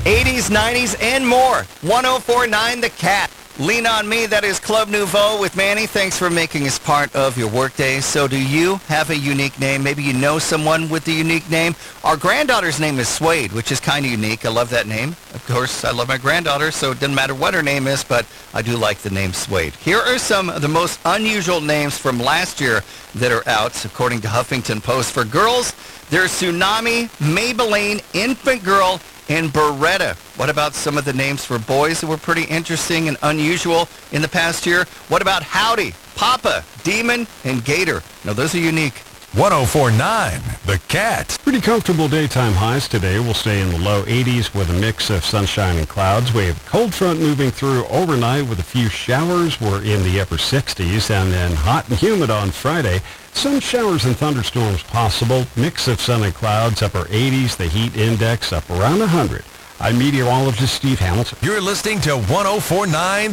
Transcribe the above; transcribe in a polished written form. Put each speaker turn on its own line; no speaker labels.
80s, 90s, and more. 104.9 The Cat. Lean on Me, that is Club Nouveau with Manny. Thanks for making us part of your workday. So do you have a unique name? Maybe you know someone with a unique name. Our granddaughter's name is Suede, which is kind of unique. I love that name. Of course, I love my granddaughter, so it doesn't matter what her name is, but I do like the name Suede. Here are some of the most unusual names from last year that are out, according to Huffington Post. For girls, there's Tsunami, Maybelline, Infant Girl, and Beretta. What about some of the names for boys that were pretty interesting and unusual in the past year? What about Howdy, Papa, Demon, and Gator? Now, those are unique.
104.9 The Cat.
Pretty comfortable daytime highs today. We'll stay in the low 80s with a mix of sunshine and clouds. We have a cold front moving through overnight with a few showers. We're in the upper 60s, and then hot and humid on Friday. Some showers and thunderstorms possible. Mix of sun and clouds, upper 80s. The heat index up around 100. I'm meteorologist Steve Hamilton.
You're listening to 104.9